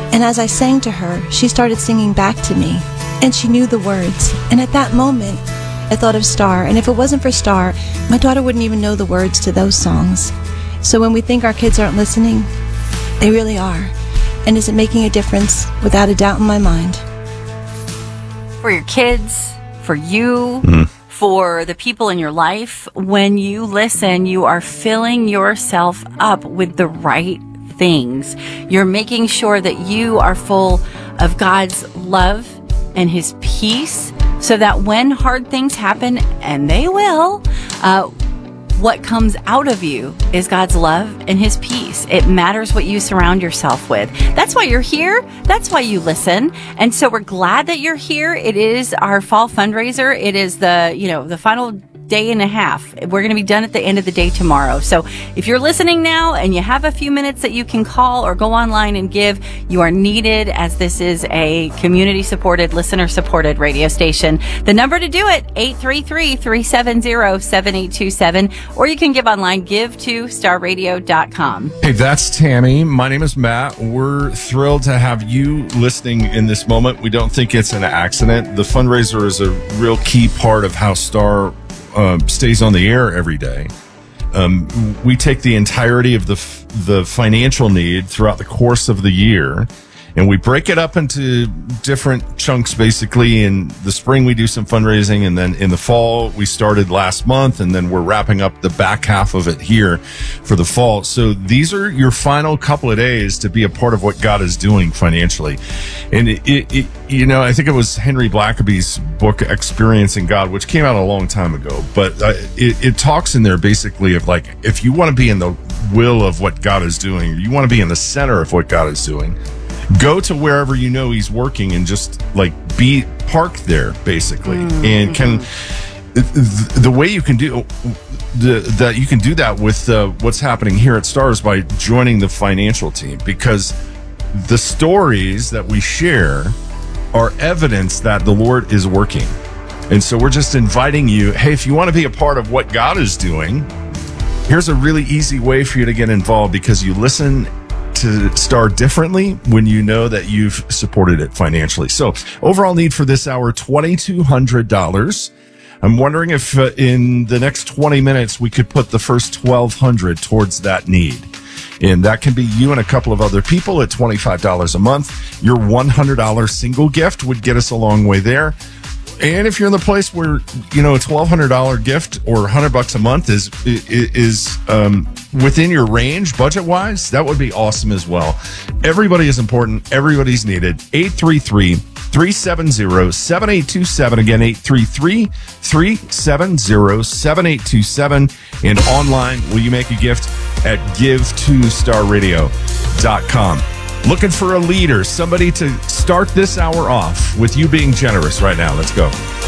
And as I sang to her, she started singing back to me. And she knew the words. And at that moment, I thought of Star. And if it wasn't for Star, my daughter wouldn't even know the words to those songs. So when we think our kids aren't listening, they really are. And is it making a difference? Without a doubt in my mind. For your kids, for you, for the people in your life, when you listen, you are filling yourself up with the right things. You're making sure that you are full of God's love and His peace, so that when hard things happen, and they will, what comes out of you is God's love and His peace. It matters what you surround yourself with. That's why you're here. That's why you listen. And so we're glad that you're here. It is our fall fundraiser. It is the final day and a half. We're going to be done at the end of the day tomorrow. So if you're listening now and you have a few minutes that you can call or go online and give, you are needed, as this is a community supported, listener supported radio station. The number to do it, 833-370-7827, or you can give online, give to starradio.com. Hey, that's Tammy. My name is Matt. We're thrilled to have you listening in this moment. We don't think it's an accident. The fundraiser is a real key part of how Star stays on the air every day. We take the entirety of the financial need throughout the course of the year, and we break it up into different chunks. Basically, in the spring we do some fundraising, and then in the fall we started last month, and then we're wrapping up the back half of it here for the fall. So these are your final couple of days to be a part of what God is doing financially. And I think it was Henry Blackaby's book Experiencing God, which came out a long time ago, but it talks in there basically of, like, if you want to be in the will of what God is doing, you want to be in the center of what God is doing, go to wherever you know He's working and just be parked there, basically. And the way you can do that, you can do that with what's happening here at Stars by joining the financial team, because the stories that we share are evidence that the Lord is working. And so we're just inviting you, hey, if you want to be a part of what God is doing, here's a really easy way for you to get involved, because you listen to Star differently when you know that you've supported it financially. So overall need for this hour, $2,200. I'm wondering if in the next 20 minutes we could put the first $1,200 towards that need. And that can be you and a couple of other people at $25 a month. Your $100 single gift would get us a long way there. And if you're in the place where, a $1,200 gift or $100 a month is within your range budget-wise, that would be awesome as well. Everybody is important. Everybody's needed. 833-370-7827. Again, 833-370-7827. And online, will you make a gift at give2starradio.com. Looking for a leader, somebody to start this hour off with you being generous right now. Let's go.